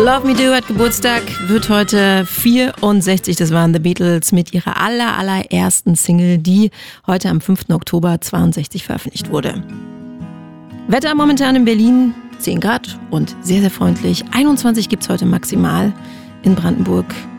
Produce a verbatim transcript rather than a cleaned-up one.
Love Me Do hat Geburtstag, wird heute vierundsechzig. Das waren The Beatles mit ihrer aller, allerersten Single, die heute am fünften Oktober zweiundsechzig veröffentlicht wurde. Wetter momentan in Berlin zehn Grad und sehr, sehr freundlich. einundzwanzig gibt es heute maximal in Brandenburg.